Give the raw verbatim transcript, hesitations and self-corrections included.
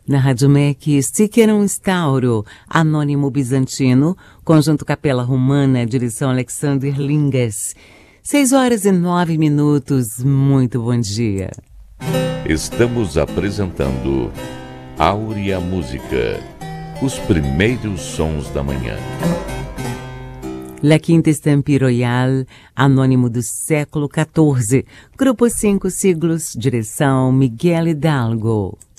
Na Rádio M E C, Sticker Stauro, Anônimo Bizantino, Conjunto Capela Romana, direção Alexander Lingas. Seis horas e nove minutos, muito bom dia. Estamos apresentando Áurea Música, os primeiros sons da manhã. La Quinta Estampe Royal, Anônimo do século quatorze, Grupo Cinco Siglos, direção Miguel Hidalgo.